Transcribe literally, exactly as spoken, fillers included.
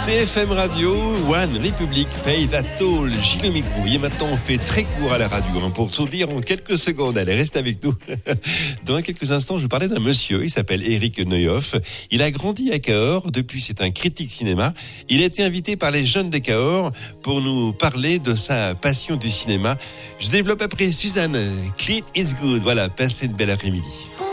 C F M Radio, One République, Pay That Toll, Gilles Microu. Et maintenant, on fait très court à la radio, hein, pour tout dire en quelques secondes. Allez, reste avec nous. Dans quelques instants, je parlais d'un monsieur, il s'appelle Eric Neuhoff. Il a grandi à Cahors, depuis c'est un critique cinéma. Il a été invité par les jeunes de Cahors pour nous parler de sa passion du cinéma. Je développe après Suzanne, Clint Eastwood. Voilà, passez une belle après-midi.